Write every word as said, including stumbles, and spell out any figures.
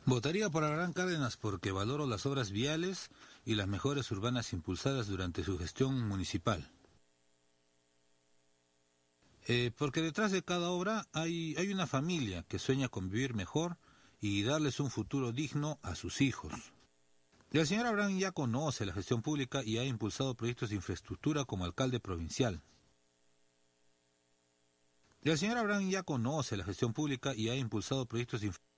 Votaría por Abraham Cárdenas porque valoro las obras viales y las mejoras urbanas impulsadas durante su gestión municipal. Eh, porque detrás de cada obra hay, hay una familia que sueña con vivir mejor y darles un futuro digno a sus hijos. Y el señor Abraham ya conoce la gestión pública y ha impulsado proyectos de infraestructura como alcalde provincial. Y el señor Abraham ya conoce la gestión pública y ha impulsado proyectos de infraestructura